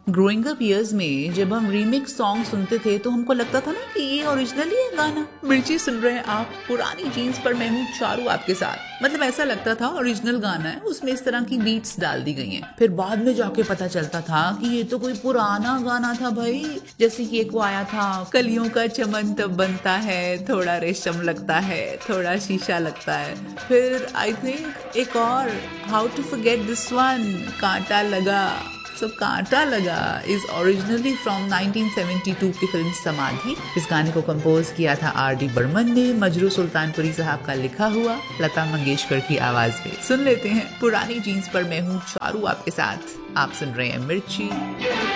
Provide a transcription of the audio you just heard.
Growing up years में जब हम रीमिक्स सॉन्ग सुनते थे तो हमको लगता था ना कि ये ओरिजिनल ही है गाना। मिर्ची सुन रहे हैं आप, पुरानी जीन्स पर मैं हूँ चारू आपके साथ। मतलब ऐसा लगता था ओरिजिनल गाना है, उसमें इस तरह की बीट्स डाल दी गई हैं। फिर बाद में जाके पता चलता था कि ये तो कोई पुराना गाना था भाई। जैसे कि एक वो आया था, कलियों का चमन तब बनता है, थोड़ा रेशम लगता है, थोड़ा शीशा लगता है। फिर आई थिंक एक और, how to forget this one, कांटा लगा। So, कांटा लगा इज ओरिजिनली फ्रॉम 1972 की फिल्म समाधि। इस गाने को कंपोज किया था R.D. बर्मन ने, मजरू सुल्तानपुरी साहब का लिखा हुआ, लता मंगेशकर की आवाज में। सुन लेते हैं पुरानी जीन्स पर मैं हूँ चारू आपके साथ। आप सुन रहे हैं मिर्ची।